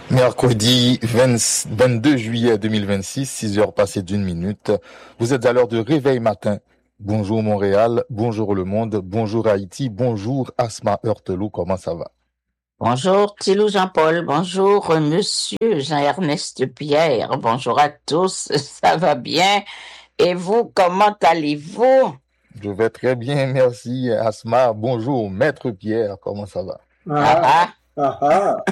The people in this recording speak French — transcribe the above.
Mercredi 22 juillet 2026, 6 heures passées d'une minute. Vous êtes à l'heure de réveil matin. Bonjour Montréal, bonjour le monde, bonjour Haïti, bonjour Asma Heurtelou, comment ça va? Bonjour Thilou Jean-Paul, bonjour Monsieur Jean-Ernest Pierre, bonjour à tous, ça va bien? Et vous, comment allez-vous? Je vais très bien, merci Asma. Bonjour Maître Pierre, comment ça va? Ah ah. Ah ah.